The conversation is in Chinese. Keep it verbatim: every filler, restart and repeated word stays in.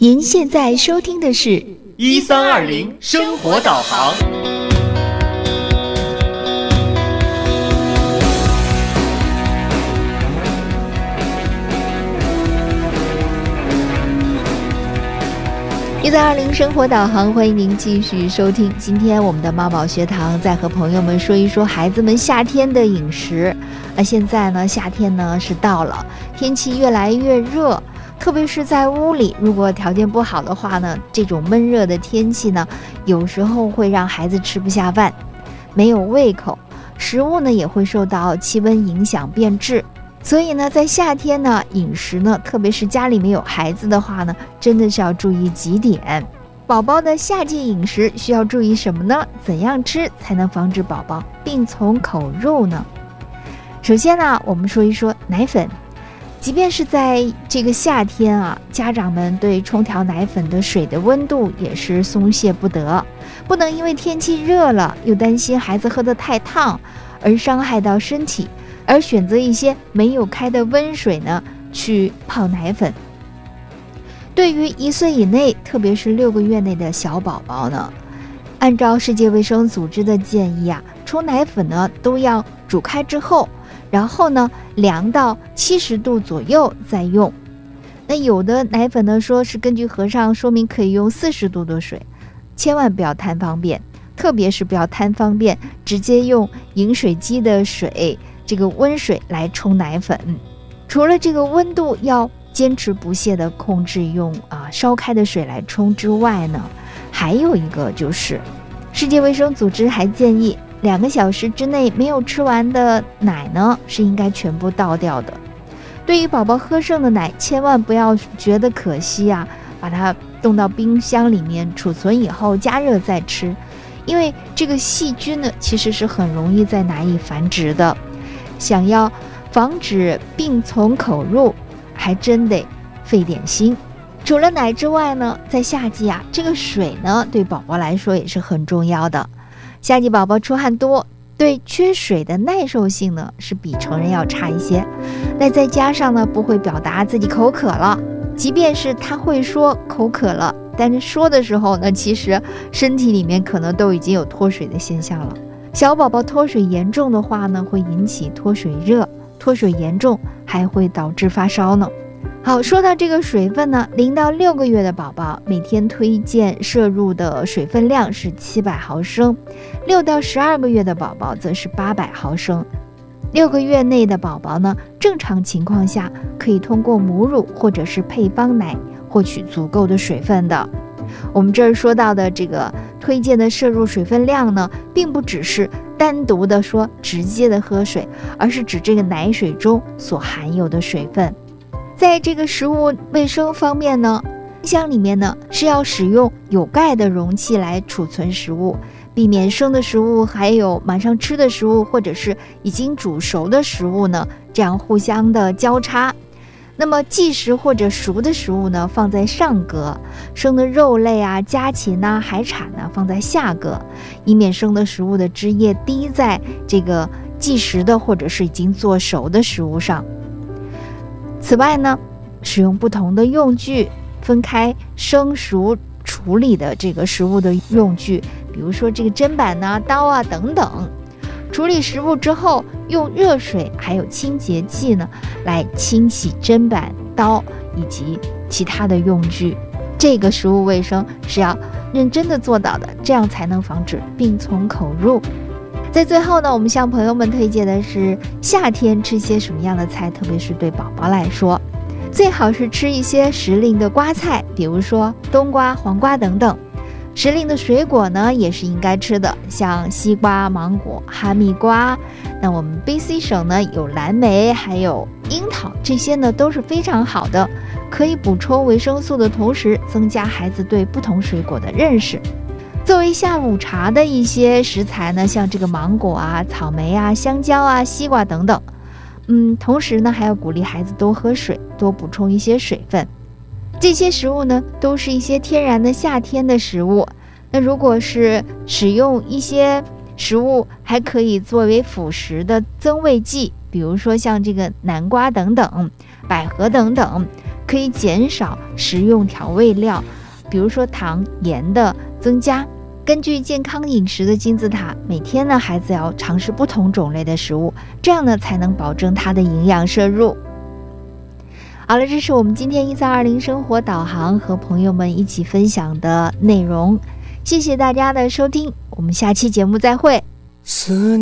您现在收听的是一三二零生活导航。 一三二零生活导航，欢迎您继续收听。今天我们的妈宝学堂在和朋友们说一说孩子们夏天的饮食。那现在呢，夏天呢是到了，天气越来越热，特别是在屋里，如果条件不好的话呢，这种闷热的天气呢，有时候会让孩子吃不下饭，没有胃口，食物呢也会受到气温影响变质。所以呢，在夏天呢，饮食呢，特别是家里面有孩子的话呢，真的是要注意几点。宝宝的夏季饮食需要注意什么呢？怎样吃才能防止宝宝病从口入呢？首先呢，我们说一说奶粉。即便是在这个夏天啊，家长们对冲调奶粉的水的温度也是松懈不得，不能因为天气热了，又担心孩子喝得太烫而伤害到身体，而选择一些没有开的温水呢去泡奶粉。对于一岁以内，特别是六个月内的小宝宝呢，按照世界卫生组织的建议啊，冲奶粉呢都要煮开之后，然后呢凉到七十度左右再用。那有的奶粉呢说是根据盒上说明可以用四十度的水，千万不要贪方便，特别是不要贪方便直接用饮水机的水，这个温水来冲奶粉。除了这个温度要坚持不懈地控制用啊烧开的水来冲之外呢，还有一个就是世界卫生组织还建议两个小时之内没有吃完的奶呢是应该全部倒掉的。对于宝宝喝剩的奶，千万不要觉得可惜啊，把它冻到冰箱里面储存以后加热再吃，因为这个细菌呢其实是很容易在奶里繁殖的。想要防止病从口入，还真得费点心。除了奶之外呢，在夏季啊，这个水呢对宝宝来说也是很重要的。夏季宝宝出汗多，对缺水的耐受性呢是比成人要差一些。那再加上呢，不会表达自己口渴了，即便是他会说口渴了，但是说的时候呢，其实身体里面可能都已经有脱水的现象了。小宝宝脱水严重的话呢，会引起脱水热，脱水严重还会导致发烧呢。好，说到这个水分呢，零到六个月的宝宝每天推荐摄入的水分量是七百毫升，六到十二个月的宝宝则是八百毫升。六个月内的宝宝呢，正常情况下可以通过母乳或者是配方奶获取足够的水分的。我们这儿说到的这个推荐的摄入水分量呢，并不只是单独的说直接的喝水，而是指这个奶水中所含有的水分。在这个食物卫生方面呢，冰箱里面呢是要使用有盖的容器来储存食物，避免生的食物还有马上吃的食物或者是已经煮熟的食物呢这样互相的交叉。那么即食或者熟的食物呢放在上格，生的肉类啊、家禽啊、海产呢放在下格，以免生的食物的汁液滴在这个即食的或者是已经做熟的食物上。此外呢，使用不同的用具，分开生熟处理的这个食物的用具，比如说这个砧板啊、刀啊等等。处理食物之后，用热水还有清洁剂呢来清洗砧板、刀以及其他的用具。这个食物卫生是要认真的做到的，这样才能防止病从口入。在最后呢，我们向朋友们推荐的是夏天吃些什么样的菜，特别是对宝宝来说，最好是吃一些时令的瓜菜，比如说冬瓜、黄瓜等等。时令的水果呢也是应该吃的，像西瓜、芒果、哈密瓜。那我们 B C 省呢有蓝莓还有樱桃，这些呢都是非常好的，可以补充维生素的同时增加孩子对不同水果的认识。作为下午茶的一些食材呢，像这个芒果啊、草莓啊、香蕉啊、西瓜等等。嗯，同时呢还要鼓励孩子多喝水，多补充一些水分。这些食物呢都是一些天然的夏天的食物。那如果是使用一些食物还可以作为辅食的增味剂，比如说像这个南瓜等等、百合等等， 可以减少食用调味料，比如说糖、盐的增加。根据健康饮食的金字塔，每天呢孩子要尝试不同种类的食物，这样呢才能保证他的营养摄入。好了，这是我们今天一三二零生活导航和朋友们一起分享的内容，谢谢大家的收听，我们下期节目再会。 思